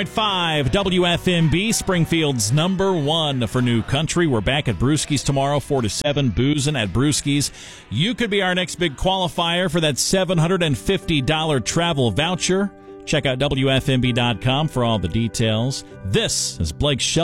5 WFMB, Springfield's number one for new country. We're back at Brewski's tomorrow, 4 to 7, boozing at Brewski's. You could be our next big qualifier for that $750 travel voucher. Check out WFMB.com for all the details. This is Blake Shelton.